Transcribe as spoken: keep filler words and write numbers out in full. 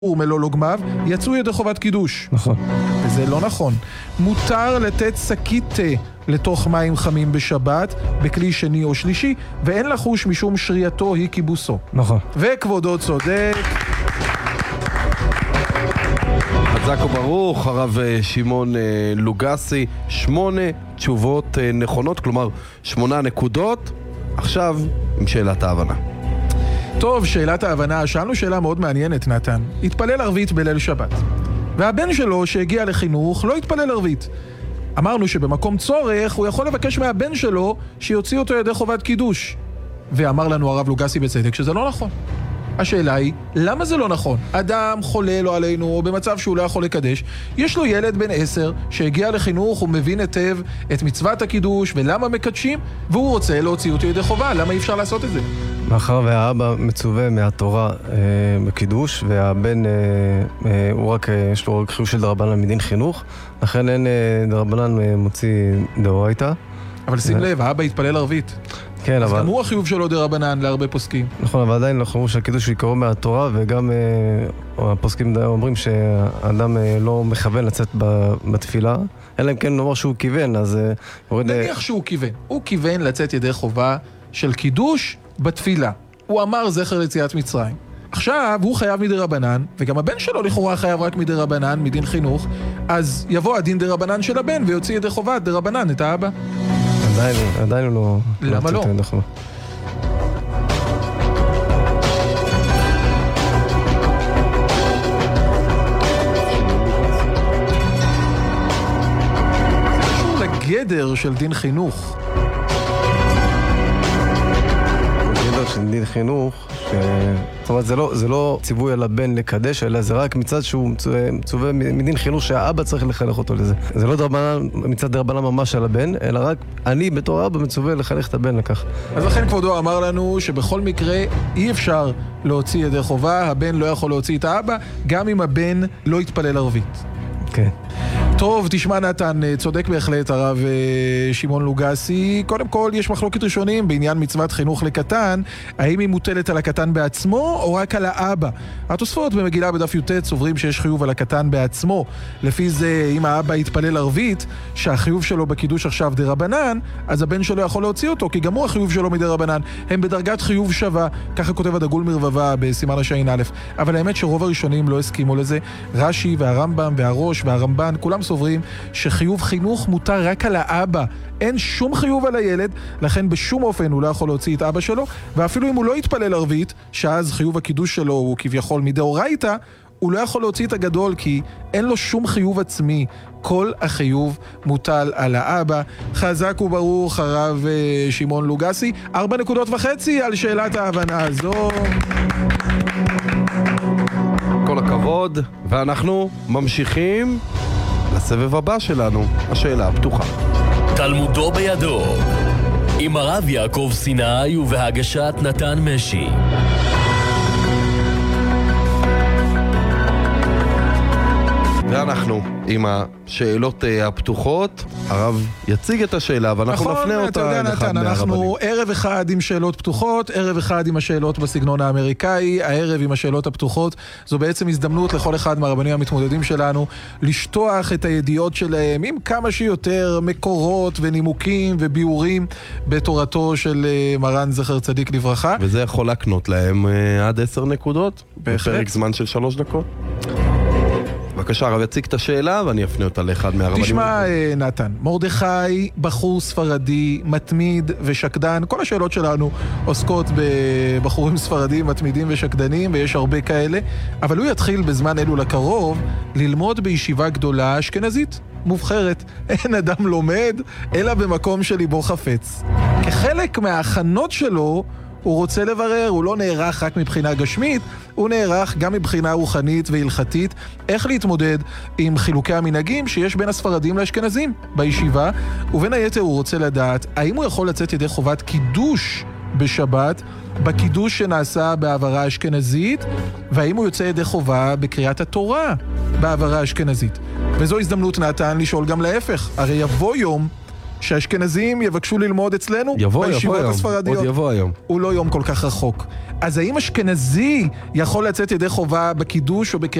ומלולוגמיו יצאו ידי חובת קידוש. נכון. וזה לא נכון. מותר לתת שקית תה לתוך מים חמים בשבת, בכלי שני או שלישי, ואין לחוש משום שרייתו היא כיבוסו. נכון. וכבודו צודק. חזק וברוך, הרב שמעון לוגסי, שמונה תשובות נכונות, כלומר שמונה נקודות. עכשיו עם שאלת ההבנה. טוב, שאלת ההבנה, שאלנו שאלה מאוד מעניינת, נתן. התפלל ערבית בליל שבת, והבן שלו שהגיע לחינוך לא התפלל ערבית. אמרנו שבמקום צורך הוא יכול לבקש מהבן שלו שיוציא אותו ידי חובת קידוש. ואמר לנו הרב לוגסי בצדק שזה לא נכון. השאלה היא, למה זה לא נכון? אדם חולה לא עלינו, או במצב שהוא לא יכול לקדש, יש לו ילד בן עשר שהגיע לחינוך ומבין היטב את מצוות הקידוש ולמה מקדשים, והוא רוצה להוציא אותו ידי חובה. למה אי אפשר לעשות את זה? מאחר והאבא מצווה מהתורה אה, בקידוש, והבן, אה, אה, הוא רק, אה, יש לו רק חיוב של דרבנן מדין חינוך, לכן אין אה, דרבנן אה, מוציא דאורייתא. אבל שים לב, האבא התפלל ערבית. כן, אז אבל... גם הוא החיוב שלו דרבנן להרבה פוסקים. נכון, אבל עדיין אנחנו אומרים שהקידוש יקראו מהתורה, וגם אה, הפוסקים אומרים שהאדם אה, לא מכוון לצאת בתפילה, אלא אם כן נאמר שהוא כיוון, אז... אה, יורד... נניח שהוא כיוון. הוא כיוון לצאת ידי חובה של קידוש בתפילה. הוא אמר זכר יציאת מצרים. עכשיו הוא חייב מדרבנן, וגם הבן שלו לכאורה חייב רק מדרבנן, מדין חינוך, אז יבוא הדין דרבנן של הבן ויוציא ידי חובה דרבנן את האבא. עדיין, עדיין הוא לא... למה לא? נכון. זה קשור לגדר של דין חינוך. גדר של דין חינוך, ש... זאת אומרת, זה לא, זה לא ציווי על הבן לקדש, אלא זה רק מצד שהוא מצווה מדין חינוך שהאבא צריך לחנך אותו לזה. זה לא דרבנן, מצד דרבנן ממש על הבן, אלא רק אני בתור אבא מצווה לחנך את הבן לכך. אז לכן כבודו אמר לנו שבכל מקרה אי אפשר להוציא ידי חובה, הבן לא יכול להוציא את האבא, גם אם הבן לא יתפלל ערבית. כן. טוב, תשמע נתן, צודק בהחלט הרב שמעון לוגסי. קודם כל, יש מחלוקת ראשונים בעניין מצוות חינוך לקטן, האם היא מוטלת על הקטן בעצמו או רק על האבא. התוספות במגילה בדף י"ט סוברים שיש חיוב על הקטן בעצמו. לפי זה, אם האבא יתפלל ערבית, שהחיוב שלו בקידוש עכשיו דרבנן, אז הבן שלו יכול להוציא אותו, כי גם הוא החיוב שלו מדרבנן. הם בדרגת חיוב שווה, ככה כותב הדגול מרבבה בסימן השעין א'. אבל האמת שרוב הראשונים לא הסכימו לזה. רש"י והרמב"ם והראש והרמב"ן, כולם סוברים שחיוב חינוך מותר רק על האבא, אין שום חיוב על הילד, לכן בשום אופן הוא לא יכול להוציא את אבא שלו, ואפילו אם הוא לא יתפלל ערבית, שאז חיוב הקידוש שלו הוא כביכול מדאורייתא, הוא לא יכול להוציא את הגדול כי אין לו שום חיוב עצמי, כל החיוב מוטל על האבא. חזק וברוך הרב שמעון לוגסי, ארבע נקודות וחצי על שאלת ההבנה הזו. כל הכבוד, ואנחנו ממשיכים לסבב הבא שלנו, השאלה הפתוחה. תלמודו בידו, עם הרב יעקב סיני ובהגשת נתן משי. ואנחנו עם השאלות הפתוחות, הרב יציג את השאלה ואנחנו נכון, נפנה אותה לאחד מהרבנים. אנחנו ערב אחד עם שאלות פתוחות, ערב אחד עם השאלות בסגנון האמריקאי, הערב עם השאלות הפתוחות. זו בעצם הזדמנות לכל אחד מהרבנים המתמודדים שלנו לשטוח את הידיעות שלהם עם כמה שיותר מקורות ונימוקים וביאורים בתורתו של מרן זכר צדיק לברכה. וזה יכול להקנות להם עד עשר נקודות בהחלט. בפרק זמן של שלוש דקות. בבקשה, הרב יציג את השאלה ואני אפנה אותה לאחד מהרבנים. תשמע נתן, מרדכי בחור ספרדי, מתמיד ושקדן. כל השאלות שלנו עוסקות בבחורים ספרדים, מתמידים ושקדנים, ויש הרבה כאלה, אבל הוא יתחיל בזמן אלו לקרוב ללמוד בישיבה גדולה אשכנזית מובחרת. אין אדם לומד אלא במקום שליבו חפץ. כחלק מההכנות שלו הוא רוצה לברר, הוא לא נערך רק מבחינה גשמית, הוא נערך גם מבחינה רוחנית והלכתית, איך להתמודד עם חילוקי המנהגים שיש בין הספרדים לאשכנזים בישיבה, ובין היתר הוא רוצה לדעת האם הוא יכול לצאת ידי חובת קידוש בשבת, בקידוש שנעשה בעברה אשכנזית, והאם הוא יוצא ידי חובה בקריאת התורה בעברה אשכנזית. וזו הזדמנות נתן לשאול גם להפך, הרי יבוא יום שהאשכנזים יבקשו ללמוד אצלנו יבוא, יבוא בישיבות היום, הספרדיות. עוד יבוא היום. הוא לא יום כל כך רחוק. אז האם אשכנזי יכול לצאת ידי חובה בקידוש או בקריאת